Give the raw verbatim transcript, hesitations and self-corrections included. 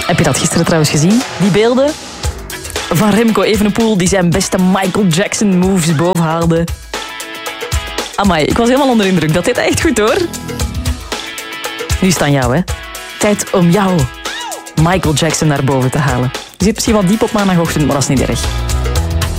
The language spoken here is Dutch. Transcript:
Heb je dat gisteren trouwens gezien? Die beelden van Remco Evenepoel die zijn beste Michael Jackson moves bovenhaalde. Amai, ik was helemaal onder de indruk. Dat deed echt goed hoor. Nu is het aan jou, hè. Tijd om jou Michael Jackson naar boven te halen. Je zit misschien wat diep op maandagochtend, maar dat is niet erg.